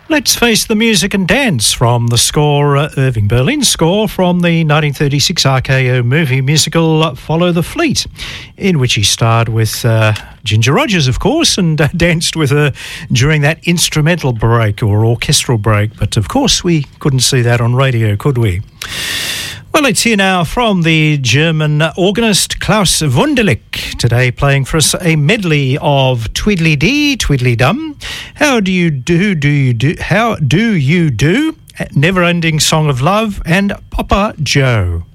Let's face the music and dance from the score, Irving Berlin's score from the 1936 RKO movie musical Follow the Fleet, in which he starred with Ginger Rogers, of course, and danced with her during that instrumental break or orchestral break. But, of course, we couldn't see that on radio, could we? Well, let's hear now from the German organist Klaus Wunderlich, today playing for us a medley of Tweedledee, Tweedledum, How Do You Do, How Do You Do, Never Ending Song of Love, and Papa Joe.